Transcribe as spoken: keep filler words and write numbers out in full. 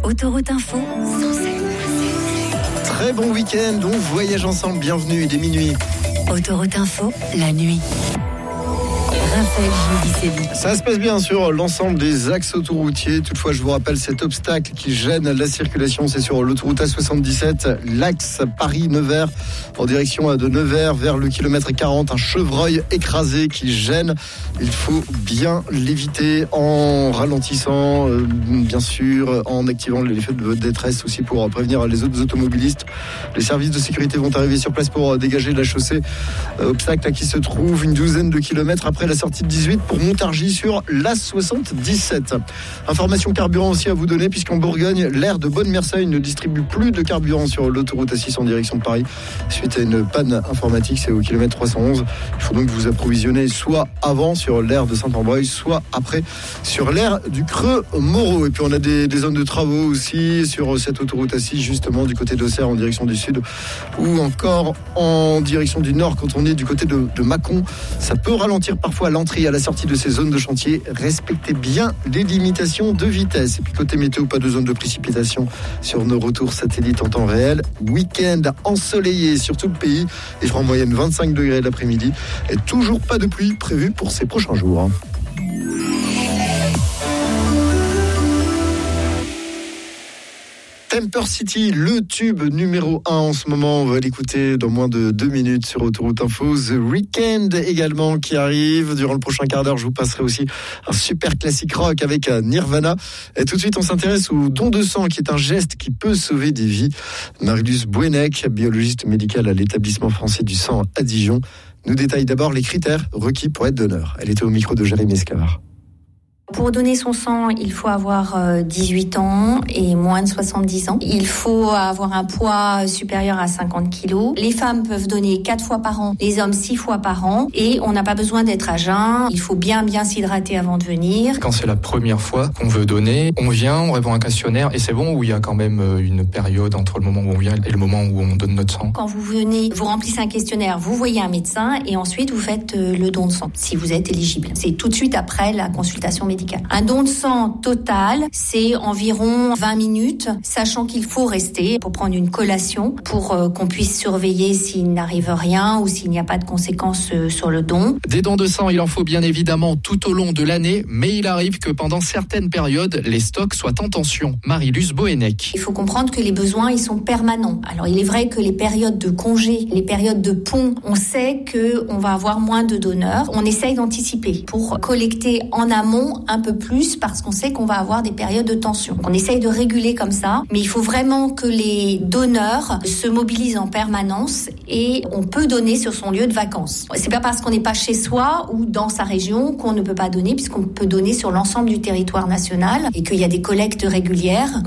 Autoroute Info, Très bon week-end, on voyage ensemble, bienvenue, il est minuit. Autoroute Info, la nuit. Raphaël Giudicelli. Ça se passe bien sur l'ensemble des axes autoroutiers. Toutefois, je vous rappelle cet obstacle qui gêne la circulation, c'est sur l'autoroute A soixante-dix-sept, l'axe Paris-Nevers, en direction de Nevers vers le kilomètre quarante, un chevreuil écrasé qui gêne. Il faut bien l'éviter en ralentissant, euh, bien sûr, en activant l'effet de détresse aussi pour prévenir les autres automobilistes. Les services de sécurité vont arriver sur place pour dégager la chaussée. Euh, obstacle qui se trouve une douzaine de kilomètres après la sortie de dix-huit pour Montargis sur l'A soixante-dix-sept. Information carburant aussi à vous donner, puisqu'en Bourgogne, l'aire de Bonne-Merceil ne distribue plus de carburant sur l'autoroute A six en direction de Paris suite à une panne informatique. C'est au kilomètre trois cent onze. Il faut donc vous approvisionner soit avant sur l'aire de Saint-Ambreuil, soit après sur l'aire du Creux-Moreau. Et puis on a des, des zones de travaux aussi sur cette autoroute A six, justement du côté d'Auxerre en direction du sud, ou encore en direction du nord quand on est du côté de, de Mâcon. Ça peut ralentir parfois à l'entrée et à la sortie de ces zones de chantier. Respectez bien les limitations de vitesse. Et puis côté météo, pas de zone de précipitation sur nos retours satellites en temps réel. Week-end ensoleillé sur tout le pays. Il fera en moyenne vingt-cinq degrés l'après-midi. Et toujours pas de pluie prévue pour ces prochains jours. Temper City, le tube numéro un en ce moment. On va l'écouter dans moins de deux minutes sur Autoroute Info. The Weeknd également qui arrive. Durant le prochain quart d'heure, je vous passerai aussi un super classique rock avec Nirvana. Et tout de suite, on s'intéresse au don de sang, qui est un geste qui peut sauver des vies. Marie-Luce Bouennec, biologiste médicale à l'établissement français du sang à Dijon, nous détaille d'abord les critères requis pour être donneur. Elle était au micro de Jérémy Escavard. Pour donner son sang, il faut avoir dix-huit ans et moins de soixante-dix ans. Il faut avoir un poids supérieur à cinquante kilos. Les femmes peuvent donner quatre fois par an, les hommes six fois par an. Et on n'a pas besoin d'être à jeun. Il faut bien bien s'hydrater avant de venir. Quand c'est la première fois qu'on veut donner, on vient, on répond à un questionnaire et c'est bon, ou il y a quand même une période entre le moment où on vient et le moment où on donne notre sang? Quand vous venez, vous remplissez un questionnaire, vous voyez un médecin et ensuite vous faites le don de sang, si vous êtes éligible. C'est tout de suite après la consultation médicale. Un don de sang total, c'est environ vingt minutes, sachant qu'il faut rester pour prendre une collation pour euh, qu'on puisse surveiller s'il n'arrive rien ou s'il n'y a pas de conséquences euh, sur le don. Des dons de sang, il en faut bien évidemment tout au long de l'année, mais il arrive que pendant certaines périodes, les stocks soient en tension. Marie-Luce Bouennec. Il faut comprendre que les besoins, ils sont permanents. Alors, il est vrai que les périodes de congé, les périodes de pont, on sait qu'on va avoir moins de donneurs. On essaye d'anticiper pour collecter en amont un peu plus parce qu'on sait qu'on va avoir des périodes de tension. On essaye de réguler comme ça, mais il faut vraiment que les donneurs se mobilisent en permanence et on peut donner sur son lieu de vacances. C'est pas parce qu'on n'est pas chez soi ou dans sa région qu'on ne peut pas donner, puisqu'on peut donner sur l'ensemble du territoire national et qu'il y a des collectes régulières.